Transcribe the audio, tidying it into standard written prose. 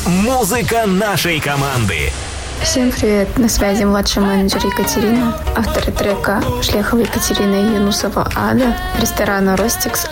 Музыка нашей команды. Всем привет, на связи младший менеджер Екатерина, авторы трека Шляхова Екатерина и Юнусова Ада, ресторана «Ростикс»,